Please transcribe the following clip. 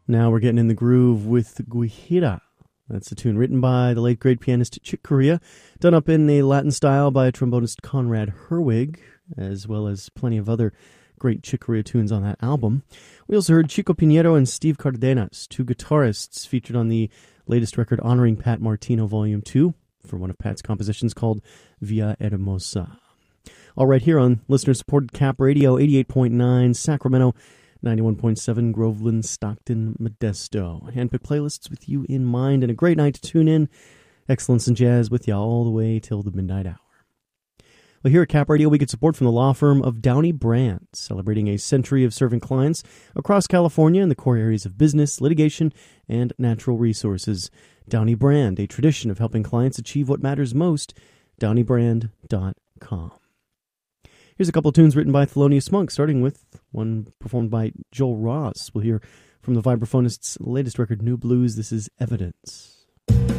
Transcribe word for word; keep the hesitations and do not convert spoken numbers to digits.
Now we're getting in the groove with Guajira. That's a tune written by the late great pianist Chick Corea, done up in a Latin style by trombonist Conrad Herwig, as well as plenty of other great Chick Corea tunes on that album. We also heard Chico Pinheiro and Steve Cardenas, two guitarists featured on the latest record honoring Pat Martino Volume two for one of Pat's compositions called Via Hermosa. All right, here on listener-supported Cap Radio, eighty-eight point nine Sacramento, ninety-one point seven Groveland, Stockton, Modesto. Handpicked playlists with you in mind, and a great night to tune in. Excellence in jazz with you all the way till the midnight hour. Well, here at Cap Radio, we get support from the law firm of Downey Brand, celebrating a century of serving clients across California in the core areas of business, litigation, and natural resources. Downey Brand, a tradition of helping clients achieve what matters most. downey brand dot com. Here's a couple of tunes written by Thelonious Monk, starting with one performed by Joel Ross. We'll hear from the vibraphonist's latest record, New Blues. This is Evidence.